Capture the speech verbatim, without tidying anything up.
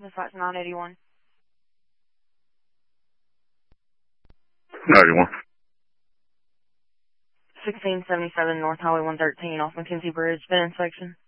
Dispatch nine eighty-one. ninety-one. sixteen seventy-seven North Highway one thirteen off McKenzie Bridge. Been inspection.